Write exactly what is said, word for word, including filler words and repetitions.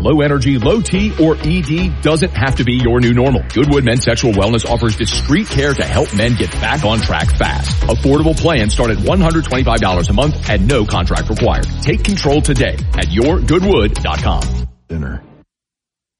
Low energy, low T, or E D doesn't have to be your new normal. Goodwood Men's Sexual Wellness offers discreet care to help men get back on track fast. Affordable plans start at one hundred twenty-five dollars a month and no contract required. Take control today at your goodwood dot com. Dinner.